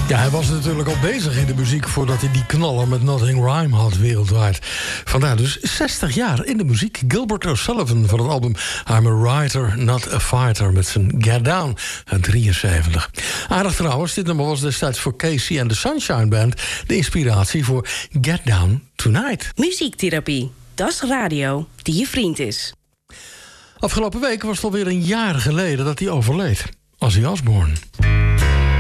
Ja, hij was natuurlijk al bezig in de muziek voordat hij die knaller met Nothing Rhyme had wereldwijd. Vandaar dus 60 jaar in de muziek. Gilbert O'Sullivan van het album I'm a Writer, Not a Fighter met zijn Get Down uit 73. Aardig trouwens, dit nummer was destijds voor Casey en de Sunshine Band de inspiratie voor Get Down Tonight. Muziektherapie, dat is radio die je vriend is. Afgelopen week was het alweer een jaar geleden dat hij overleed. Ozzy Osbourne.